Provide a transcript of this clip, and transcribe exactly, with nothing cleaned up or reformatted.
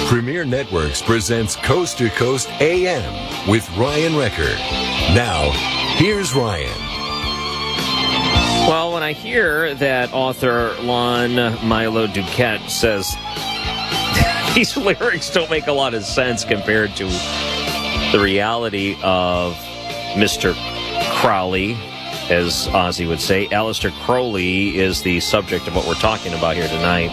Premier Networks presents Coast to Coast A M with Ryan Recker. Now, here's Ryan. Well, when I hear that author Lon Milo Duquette says these lyrics don't make a lot of sense compared to the reality of Mister Crowley, as Ozzy would say. Aleister Crowley is the subject of what we're talking about here tonight.